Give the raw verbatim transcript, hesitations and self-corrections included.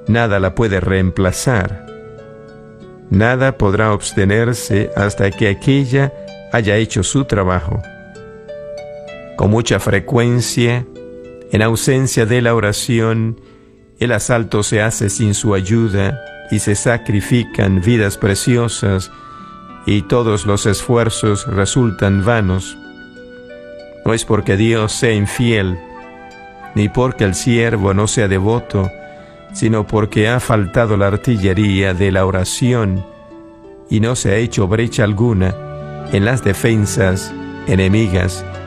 nada la puede reemplazar. Nada podrá obtenerse hasta que aquella haya hecho su trabajo. Con mucha frecuencia, en ausencia de la oración, el asalto se hace sin su ayuda y se sacrifican vidas preciosas y todos los esfuerzos resultan vanos. No es porque Dios sea infiel, ni porque el siervo no sea devoto, sino porque ha faltado la artillería de la oración y no se ha hecho brecha alguna en las defensas enemigas